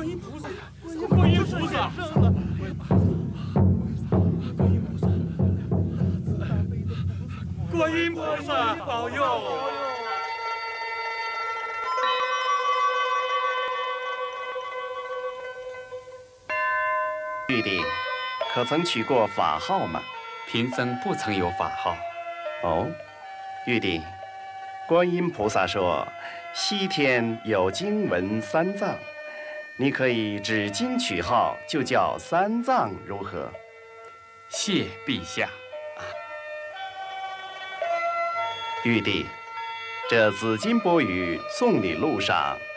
观音菩萨，观音菩萨保佑！ 玉帝，可曾取过法号吗？ 贫僧不曾有法号。 哦，玉帝，观音菩萨说，西天有经文三藏，你可以指经取号，就叫三藏，如何？ 谢陛下。 玉帝，这紫金钵盂送礼路上